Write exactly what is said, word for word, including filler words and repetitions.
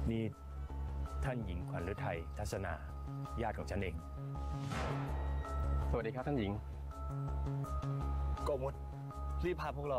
นี่ท่านหญิงขวัญฤทัยทัศนาญาติของฉันเองสวัสดีครับท่านหญิงโกมลรีบพาพวกเรา